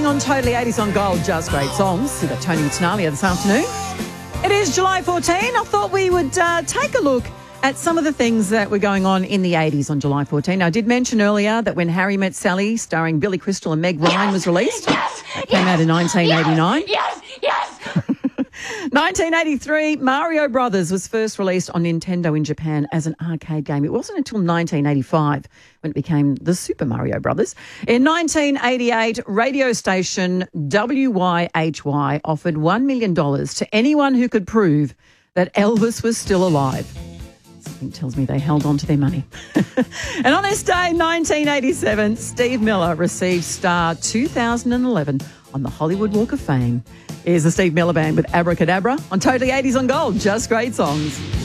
morning on Totally 80s on Gold, Just Great Songs. We've got Tony and Tenalia this afternoon. It is July 14. I thought we would take a look at some of the things that were going on in the 80s on July 14. Now, I did mention earlier that When Harry Met Sally, starring Billy Crystal and Meg Ryan, was released. Came out in 1989. Yes. 1983, Mario Brothers was first released on Nintendo in Japan as an arcade game. It wasn't until 1985 when it became the Super Mario Brothers. In 1988, radio station WYHY offered $1 million to anyone who could prove that Elvis was still alive. Something tells me they held on to their money. And on this day, 1987, Steve Miller received Star 2011 on the Hollywood Walk of Fame. Here's the Steve Miller Band with Abracadabra on Totally 80s on Gold, Just Great Songs.